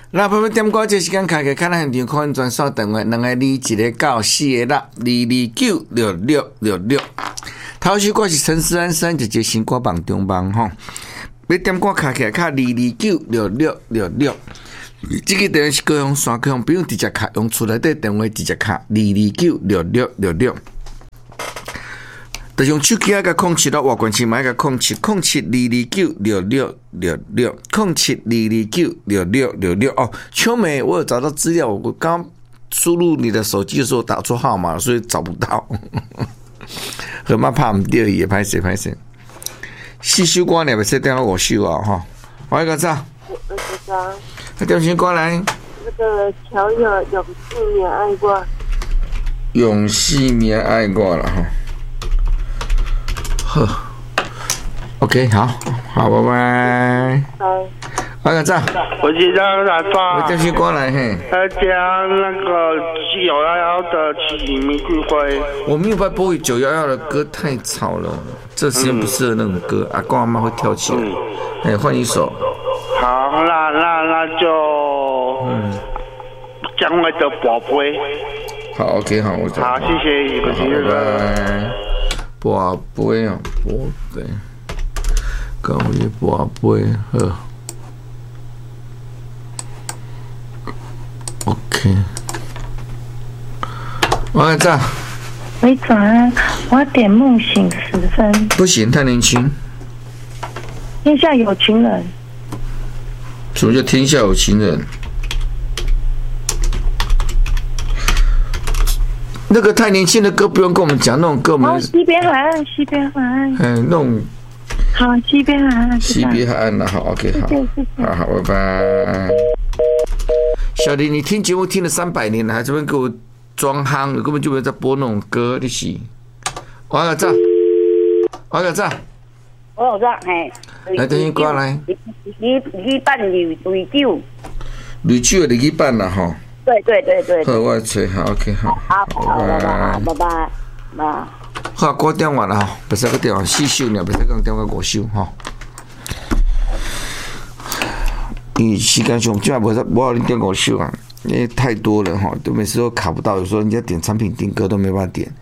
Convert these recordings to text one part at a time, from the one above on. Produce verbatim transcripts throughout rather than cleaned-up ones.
那朋友点歌这时间开开看咱现场看专线电话，两个二一个九四个六二二九六六六六。头首歌是陈思安生一个新歌榜中榜吼，要点歌开开卡二二九六六六六。这个电话是高雄山高雄，不用直接卡，用厝内底电话直接卡二二九六六六六。就用手机啊，甲控七咯，外关系买个控七，控七二二九六六六六，控七二二九六六六六哦。秋梅，我有找到资料，我刚输入你的手机的时候打错号码，所以找不到。河马怕唔对，也歹势歹势。四首歌你咪使点到五首啊哈。我一个咋？ 我知道。 那点先过来。 那个乔友永四年爱过。 永四年爱过了哈。呵 ，OK， 好，好，拜拜。 拜。 我个赞。 我记得来发。 我继续过来嘿。 他讲那个九幺幺的启明聚会。 我没有办法播九幺幺的歌，太吵了，这时间不适合那种歌，阿公阿妈会跳起来。哎、嗯，换一首。 好，那那那就嗯，将来的宝贝。 好 ，OK， 好，我好，谢谢，谢谢， 拜拜。博杯啊，博杯，讲伊博杯好 ，OK。我在。 喂，早安，我要点梦醒时分。 不行，太年轻。 天下有情人。 什么叫天下有情人？那个太年轻的歌不用跟我们讲，那种歌我们。 哦，西边海岸，西边海岸。 嗯，那种。 好，西边海岸。 西边海岸了，好 ，OK， 好，好好，拜拜。小林，你听节目听了三百年了，还这边给我装夯，根本就没有在播那种歌，你是？我有在，我有在。 我有在，嘿。 来，等你过来。 你你办绿绿酒。 绿酒的你办了哈。 对对对对。 好，我吹好 ，OK， 好， 好，好，拜拜，拜拜，拜。 好，挂电话了哈，不是个电话四首呢，不是讲电话五首哈。你时间上今晚不是我你点五首啊，因为太多了哈，都每次都卡不到，有时候人家点产品订歌都没办法点。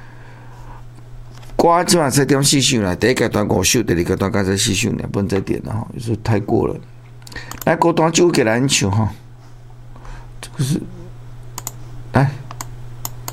歌今晚才点四首啦，第一个段五首，第二个段刚才四首呢，不能再点了哈，有时候太过了。来，歌单就给咱唱哈。不是，来。